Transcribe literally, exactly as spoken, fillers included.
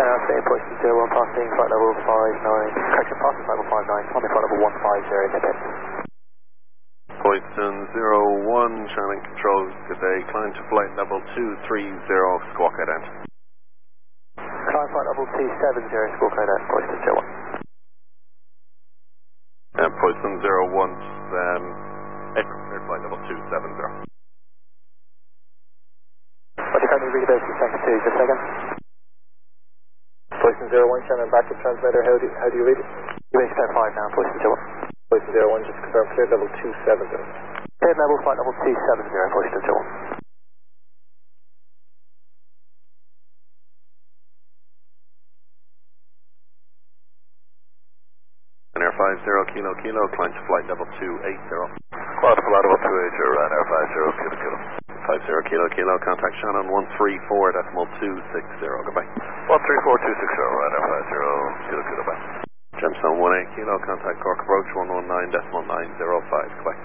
Shannon, stay position zero one, passing flight level five nine, correction, passing flight level five nine, climbing flight level one five zero, get it. Poison zero one, Shannon Control, good day, climb to flight level two three zero, squawk head end. Climb flight level two seven zero, squawk head end, Poison zero one. And Poison zero one, um, April clear flight level two seven zero. Roger, can you read about two seconds two, just a second. Poison zero one, Shannon, backup transmitter, how do, how do you read it? U H ten five now, Poison zero one. Poison zero one, just confirm clear level two seven zero. Clear level, flight level two seven zero, Poison zero one. Air five zero, kilo kilo, climb to flight level two eight zero. Climb to flight level two eight zero, Ryanair five zero, kilo kilo. five zero, kilo kilo, contact Shannon one three four decimal two six zero, goodbye. one three four two six zero, Ryanair five zero, kilo kilo, bye. Gemstone one eight kilo, contact Cork approach one one nine decimal nine zero five, goodbye.